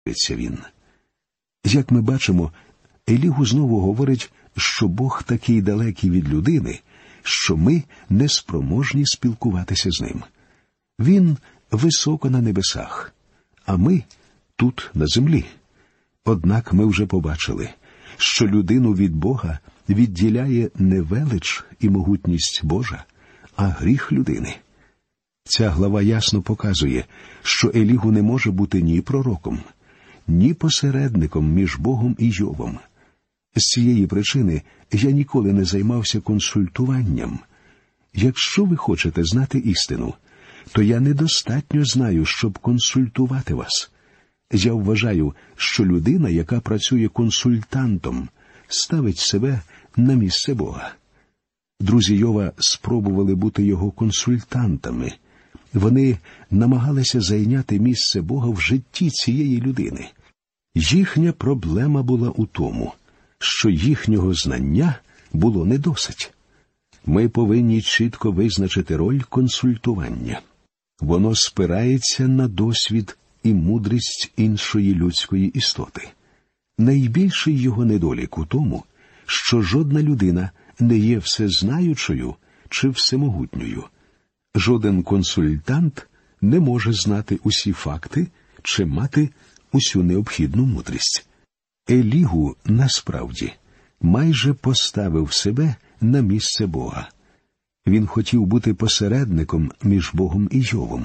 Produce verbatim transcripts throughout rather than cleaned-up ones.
він. Як ми бачимо, Елігу знову говорить, що Бог такий далекий від людини, що ми не спроможні спілкуватися з ним. Він високо на небесах, а ми тут, на землі. Однак ми вже побачили, що людину від Бога відділяє не велич і могутність Божа, а гріх людини. Ця глава ясно показує, що Елігу не може бути ні пророком, ні посередником між Богом і Йовом. З цієї причини я ніколи не займався консультуванням. Якщо ви хочете знати істину, то я недостатньо знаю, щоб консультувати вас. Я вважаю, що людина, яка працює консультантом, ставить себе на місце Бога. Друзі Йова спробували бути його консультантами. Вони намагалися зайняти місце Бога в житті цієї людини. Їхня проблема була у тому, що їхнього знання було недосить. Ми повинні чітко визначити роль консультування. Воно спирається на досвід і мудрість іншої людської істоти. Найбільший його недолік у тому, що жодна людина не є всезнаючою чи всемогутньою. Жоден консультант не може знати усі факти чи мати усю необхідну мудрість. Елігу, насправді, майже поставив себе на місце Бога. Він хотів бути посередником між Богом і Йовом.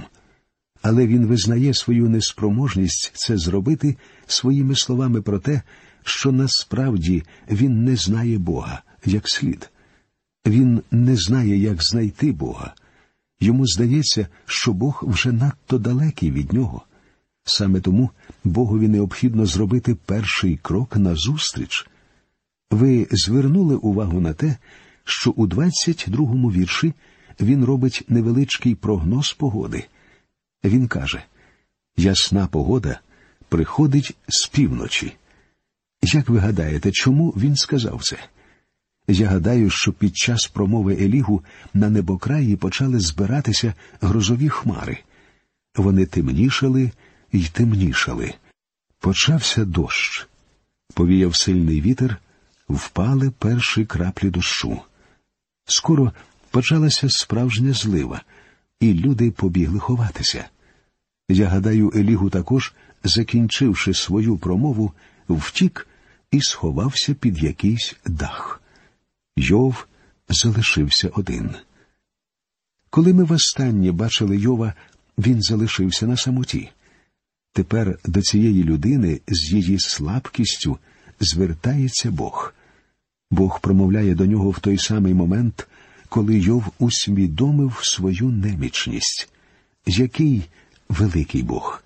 Але він визнає свою неспроможність це зробити своїми словами про те, що насправді він не знає Бога як слід. Він не знає, як знайти Бога. Йому здається, що Бог вже надто далекий від нього. Саме тому Богові необхідно зробити перший крок назустріч. Ви звернули увагу на те, що у двадцять другому вірші він робить невеличкий прогноз погоди. Він каже: «Ясна погода приходить з півночі». Як ви гадаєте, чому він сказав це? Я гадаю, що під час промови Елігу на небокраї почали збиратися грозові хмари. Вони темнішали й темнішали. Почався дощ. Повіяв сильний вітер, впали перші краплі дощу. Скоро почалася справжня злива, і люди побігли ховатися. Я гадаю, Елігу також, закінчивши свою промову, втік і сховався під якийсь дах. Йов залишився один. Коли ми востаннє бачили Йова, він залишився на самоті. Тепер до цієї людини з її слабкістю звертається Бог. Бог промовляє до нього в той самий момент, коли Йов усвідомив свою немічність. Який великий Бог!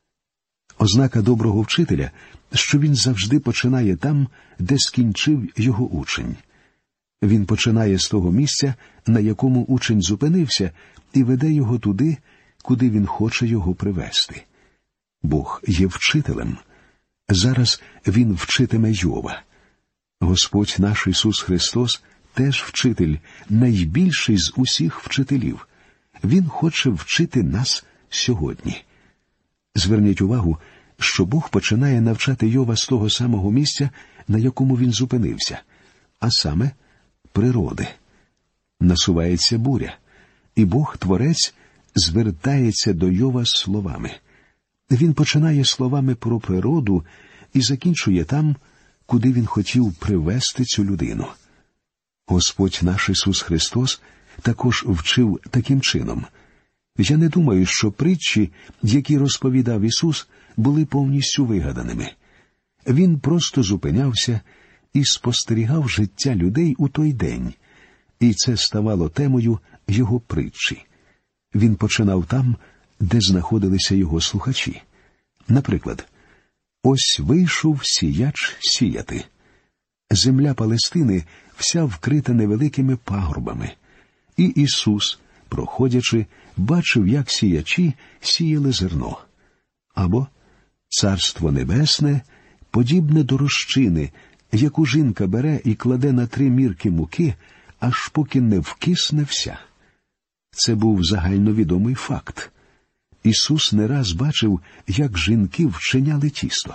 Ознака доброго вчителя, що він завжди починає там, де скінчив його учень. Він починає з того місця, на якому учень зупинився, і веде його туди, куди він хоче його привести. Бог є вчителем. Зараз він вчитиме Йова. Господь наш Ісус Христос теж вчитель, найбільший з усіх вчителів. Він хоче вчити нас сьогодні. Зверніть увагу, що Бог починає навчати Йова з того самого місця, на якому він зупинився, а саме природи. Насувається буря, і Бог-творець звертається до Йова словами. Він починає словами про природу і закінчує там, куди він хотів привести цю людину. Господь наш Ісус Христос також вчив таким чином. Я не думаю, що притчі, які розповідав Ісус, були повністю вигаданими. Він просто зупинявся і спостерігав життя людей у той день, і це ставало темою його притчі. Він починав там, де знаходилися його слухачі. Наприклад, «Ось вийшов сіяч сіяти». Земля Палестини вся вкрита невеликими пагорбами. І Ісус, проходячи, бачив, як сіячі сіяли зерно. Або «Царство Небесне подібне до розчини, яку жінка бере і кладе на три мірки муки, аж поки не вкисне вся». Це був загальновідомий факт. Ісус не раз бачив, як жінки вчиняли тісто.